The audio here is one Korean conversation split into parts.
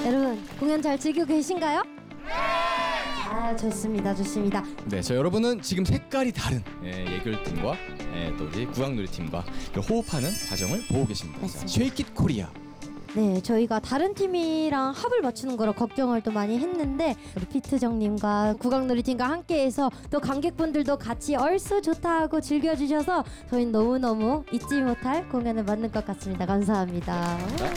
여러분 공연 잘 즐기고 계신가요? 아 좋습니다. 네, 저 여러분은 지금 색깔이 다른 예결팀과 또 이제 국악놀이팀과 호흡하는 과정을 보고 계십니다. 맞습니다. 쉐이킷 코리아. 네, 저희가 다른 팀이랑 합을 맞추는 거라 걱정을 또 많이 했는데 우리 피트정님과 국악놀이팀과 함께해서 또 관객분들도 같이 얼쑤 좋다 하고 즐겨주셔서 저희는 너무너무 잊지 못할 공연을 만든 것 같습니다. 감사합니다.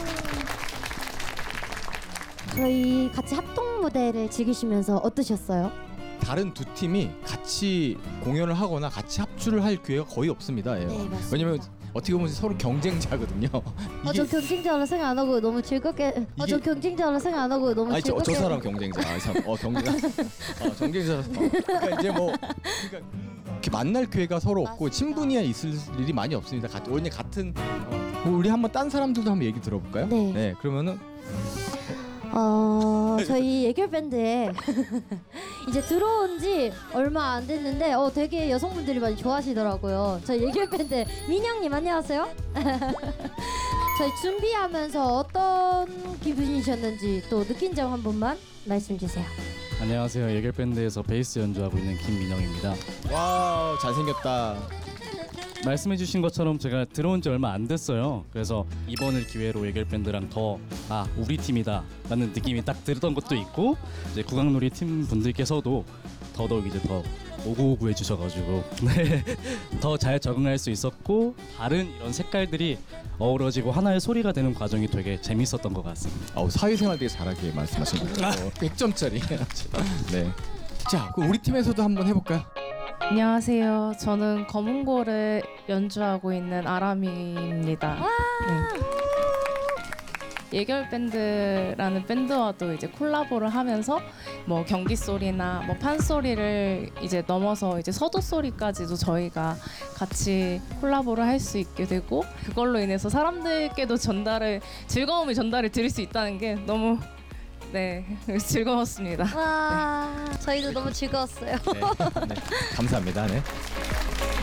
저희 같이 합동 무대를 즐기시면서 어떠셨어요? 다른 두 팀이 같이 공연을 하거나 같이 합주를 할 기회가 거의 없습니다. 예. 네, 맞습니다. 왜냐면 어떻게 보면 서로 경쟁자거든요. 저 경쟁자라 생각 안 하고 너무 즐겁게. 저 경쟁자라 생각 안 하고 너무 즐겁게. 저 사람 경쟁자. 경쟁자. 경쟁자라서. 그러니까 이제 뭐 그러니까 이렇게 만날 기회가 서로 없고 맞습니다. 친분이야 있을 일이 많이 없습니다. 원래 같은 우리 한번 딴 사람들도 한번 얘기 들어볼까요? 네. 그러면은 저희 예결 밴드에 이제 들어온 지 얼마 안 됐는데 되게 여성분들이 많이 좋아하시더라고요. 저희 예결 밴드 민영님 안녕하세요. 저희 준비하면서 어떤 기분이셨는지 또 느낀 점 한 번만 말씀 주세요. 안녕하세요. 예결밴드에서 베이스 연주하고 있는 김민영입니다. 와우 잘생겼다. 말씀해주신 것처럼 제가 들어온 지 얼마 안 됐어요. 그래서 이번을 기회로 예결밴드랑 더 우리 팀이다 라는 느낌이 딱 들었던 것도 있고, 이제 국악놀이 팀 분들께서도 더더욱 이제 더 오구오구 해주셔가지고 더 잘 적응할 수 있었고, 다른 이런 색깔들이 어우러지고 하나의 소리가 되는 과정이 되게 재밌었던 것 같습니다. 사회생활 되게 잘하게 말씀하신 거죠. 100점짜리. 네. 자, 그럼 우리 팀에서도 한번 해볼까요? 안녕하세요. 저는 검은고를 연주하고 있는 아람이입니다. 네. 예결밴드라는 밴드와도 이제 콜라보를 하면서 뭐 경기 소리나 뭐 판 소리를 이제 넘어서 이제 서도 소리까지도 저희가 같이 콜라보를 할 수 있게 되고, 그걸로 인해서 사람들께도 즐거움을 전달을 드릴 수 있다는 게 너무 즐거웠습니다. 와, 저희도 너무 즐거웠어요. 네. 감사합니다. 네.